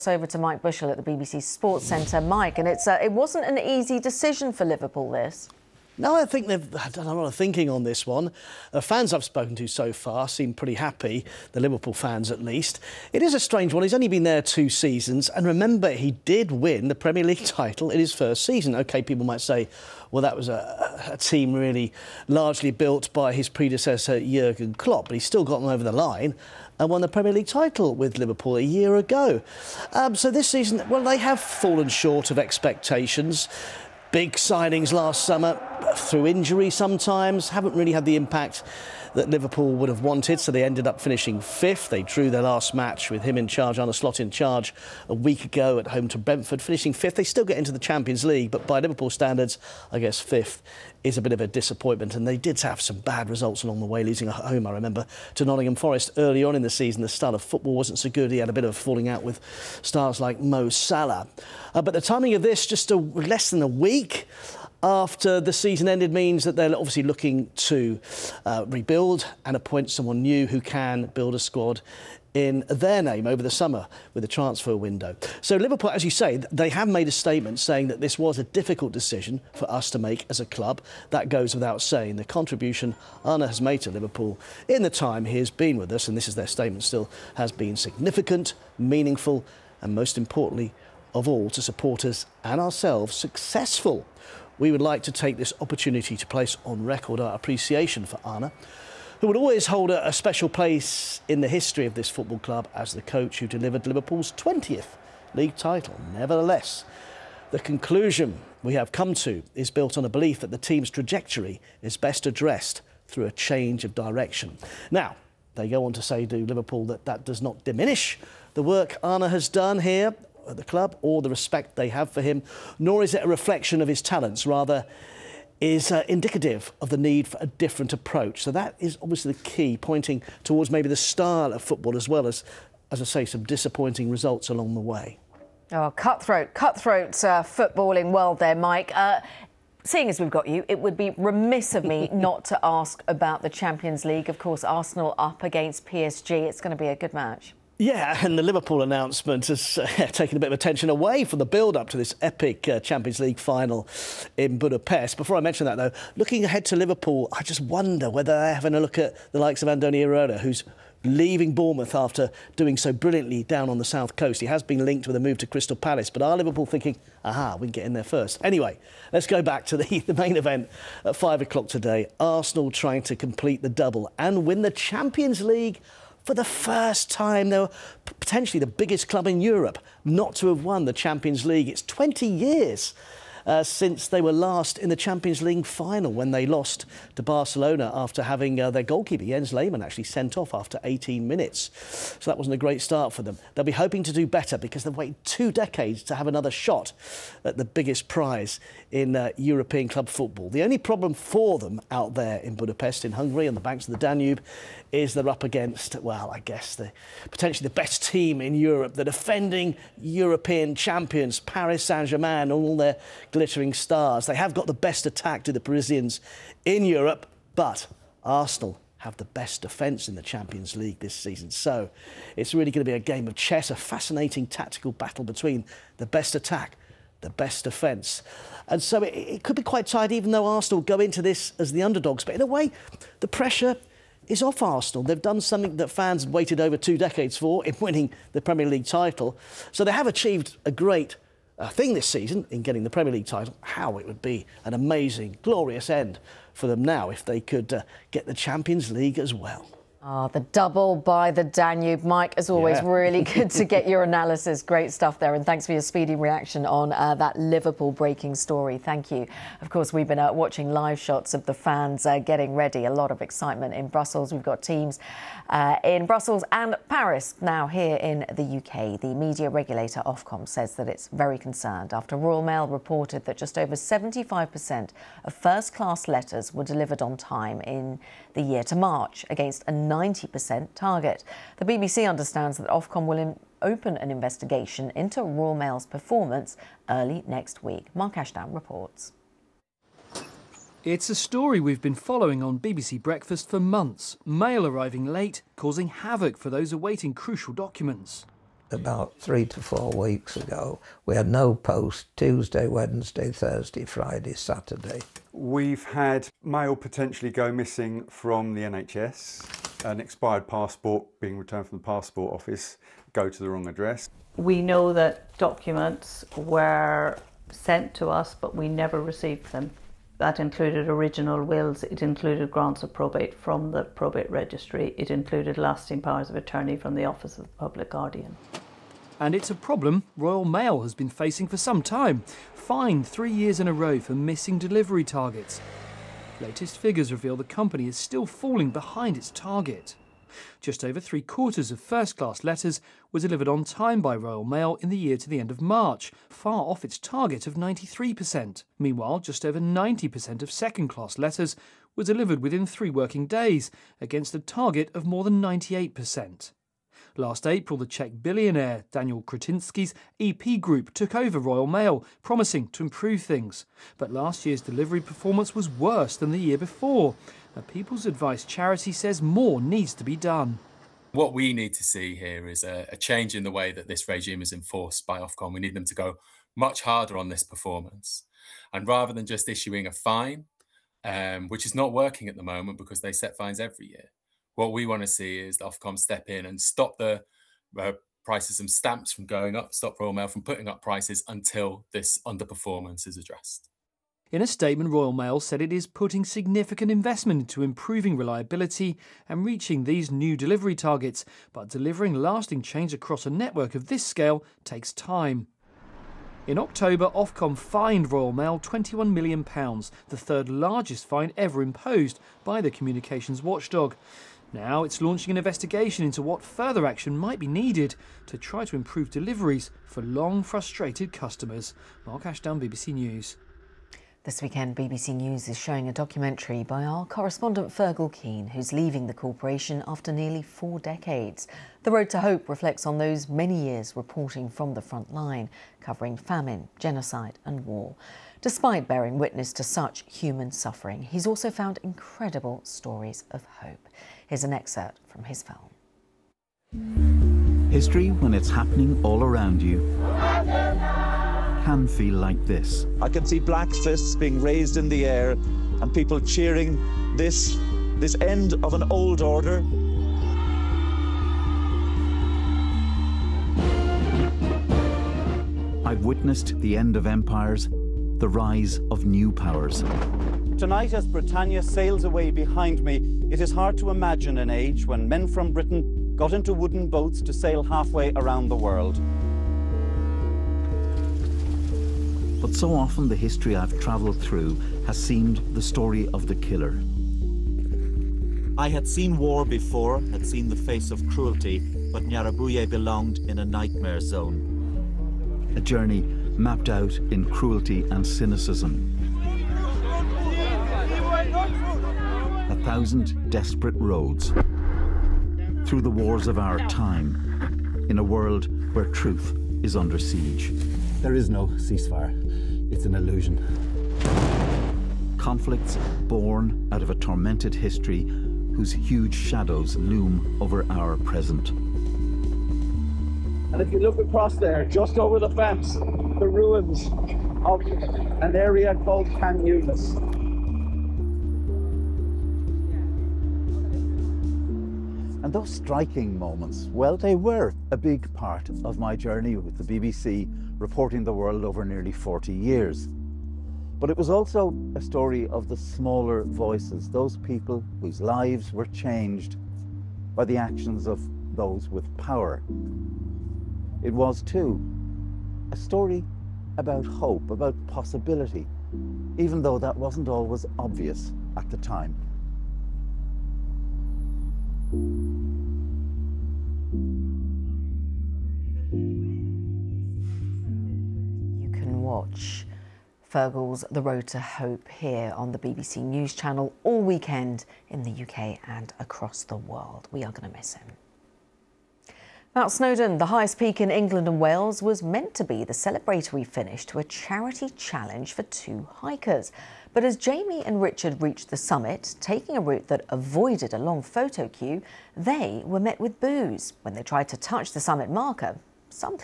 Over to Mike Bushell at the BBC Sports Centre. Mike, and it wasn't an easy decision for Liverpool, this. No, I think they've done a lot of thinking on this one. Fans I've spoken to so far seem pretty happy, the Liverpool fans at least. It is a strange one. He's only been there 2 seasons. And remember, he did win the Premier League title in his first season. OK, people might say, well, that was a team really largely built by his predecessor, Jurgen Klopp. But he's still got them over the line and won the Premier League title with Liverpool a year ago. So this season, well, they have fallen short of expectations. Big signings last summer, through injury sometimes, haven't really had the impact that Liverpool would have wanted, so they ended up finishing 5th. They drew their last match with him in charge, Arne Slot in charge, a week ago at home to Brentford, finishing 5th. They still get into the Champions League, but by Liverpool standards, I guess 5th is a bit of a disappointment. And they did have some bad results along the way, losing at home, I remember, to Nottingham Forest early on in the season. The style of football wasn't so good. He had a bit of a falling out with stars like Mo Salah. But the timing of this, just less than a week after the season ended, means that they're obviously looking to rebuild and appoint someone new who can build a squad in their name over the summer with the transfer window. So Liverpool, as you say, they have made a statement saying that this was a difficult decision for us to make as a club. That goes without saying. The contribution Arne has made to Liverpool in the time he has been with us, and this is their statement still, has been significant, meaningful, and most importantly of all, to supporters and ourselves, successful. We would like to take this opportunity to place on record our appreciation for Arne, who would always hold a special place in the history of this football club as the coach who delivered Liverpool's 20th league title. Nevertheless, the conclusion we have come to is built on a belief that the team's trajectory is best addressed through a change of direction. Now, they go on to say to Liverpool that that does not diminish the work Arne has done here at the club or the respect they have for him, nor is it a reflection of his talents, rather is indicative of the need for a different approach. So that is obviously the key, pointing towards maybe the style of football as well as I say, some disappointing results along the way. Oh, cutthroat footballing world there, Mike. Seeing as we've got you, it would be remiss of me not to ask about the Champions League. Of course, Arsenal up against PSG. It's going to be a good match. Yeah, and the Liverpool announcement has taken a bit of attention away from the build-up to this epic Champions League final in Budapest. Before I mention that, though, looking ahead to Liverpool, I just wonder whether they're having a look at the likes of Andoni Iraola, who's leaving Bournemouth after doing so brilliantly down on the south coast. He has been linked with a move to Crystal Palace, but are Liverpool thinking, aha, we can get in there first? Anyway, let's go back to the main event at 5 o'clock today. Arsenal trying to complete the double and win the Champions League for the first time. They were potentially the biggest club in Europe not to have won the Champions League. It's 20 years since they were last in the Champions League final, when they lost to Barcelona after having their goalkeeper, Jens Lehmann, actually sent off after 18 minutes. So that wasn't a great start for them. They'll be hoping to do better because they've waited 2 decades to have another shot at the biggest prize in European club football. The only problem for them out there in Budapest, in Hungary, on the banks of the Danube, is they're up against, well, I guess, potentially the best team in Europe, the defending European champions, Paris Saint-Germain, all their glittering stars. They have got the best attack to the Parisians in Europe, but Arsenal have the best defence in the Champions League this season. So it's really going to be a game of chess, a fascinating tactical battle between the best attack, the best defence. And so it could be quite tight, even though Arsenal go into this as the underdogs. But in a way, the pressure is off Arsenal. They've done something that fans waited over 2 decades for in winning the Premier League title. So they have achieved a great thing this season in getting the Premier League title. How it would be an amazing, glorious end for them now if they could get the Champions League as well. The double by the Danube. Mike, as always, really good to get your analysis. Great stuff there. And thanks for your speedy reaction on that Liverpool breaking story. Thank you. Of course, we've been watching live shots of the fans getting ready. A lot of excitement in Brussels. We've got teams in Brussels and Paris now here in the UK. The media regulator Ofcom says that it's very concerned after Royal Mail reported that just over 75% of first-class letters were delivered on time in the year to March, against a 90% target. The BBC understands that Ofcom will open an investigation into Royal Mail's performance early next week. Mark Ashdown reports. It's a story we've been following on BBC Breakfast for months. Mail arriving late, causing havoc for those awaiting crucial documents. about 3 to 4 weeks ago. We had no post Tuesday, Wednesday, Thursday, Friday, Saturday. We've had mail potentially go missing from the NHS, an expired passport being returned from the passport office, go to the wrong address. We know that documents were sent to us, but we never received them. That included original wills, it included grants of probate from the probate registry, it included lasting powers of attorney from the Office of the Public Guardian. And it's a problem Royal Mail has been facing for some time. Fined 3 years in a row for missing delivery targets. Latest figures reveal the company is still falling behind its target. Just over 3/4 of first-class letters were delivered on time by Royal Mail in the year to the end of March, far off its target of 93%. Meanwhile, just over 90% of second-class letters were delivered within 3 working days, against a target of more than 98%. Last April, the Czech billionaire Daniel Kretinsky's EP Group took over Royal Mail, promising to improve things. But last year's delivery performance was worse than the year before. A People's Advice charity says more needs to be done. What we need to see here is a change in the way that this regime is enforced by Ofcom. We need them to go much harder on this performance. And rather than just issuing a fine, which is not working at the moment because they set fines every year, what we want to see is Ofcom step in and stop the prices of stamps from going up, stop Royal Mail from putting up prices until this underperformance is addressed. In a statement, Royal Mail said it is putting significant investment into improving reliability and reaching these new delivery targets, but delivering lasting change across a network of this scale takes time. In October, Ofcom fined Royal Mail £21 million, the third largest fine ever imposed by the communications watchdog. Now it's launching an investigation into what further action might be needed to try to improve deliveries for long frustrated customers. Mark Ashdown, BBC News. This weekend, BBC News is showing a documentary by our correspondent Fergal Keane, who's leaving the corporation after nearly 4 decades. The Road to Hope reflects on those many years reporting from the front line, covering famine, genocide and war. Despite bearing witness to such human suffering, he's also found incredible stories of hope. Here's an excerpt from his film. History, when it's happening all around you, can feel like this. I can see black fists being raised in the air and people cheering this end of an old order. I've witnessed the end of empires, the rise of new powers. Tonight, as Britannia sails away behind me, it is hard to imagine an age when men from Britain got into wooden boats to sail halfway around the world. But so often the history I've travelled through has seemed the story of the killer. I had seen war before, had seen the face of cruelty, but Nyarabuye belonged in a nightmare zone. A journey mapped out in cruelty and cynicism. 1,000 desperate roads through the wars of our time, in a world where truth is under siege. There is no ceasefire. It's an illusion. Conflicts born out of a tormented history whose huge shadows loom over our present. And if you look across there, just over the fence, the ruins of an area called Can Eunice. And those striking moments, well, they were a big part of my journey with the BBC, reporting the world over nearly 40 years. But it was also a story of the smaller voices, those people whose lives were changed by the actions of those with power. It was, too, a story about hope, about possibility, even though that wasn't always obvious at the time. You can watch Fergal's The Road to Hope here on the BBC News channel all weekend in the UK and across the world. We are going to miss him. Mount Snowdon, the highest peak in England and Wales, was meant to be the celebratory finish to a charity challenge for 2 hikers. But as Jamie and Richard reached the summit, taking a route that avoided a long photo queue, they were met with boos when they tried to touch the summit marker something.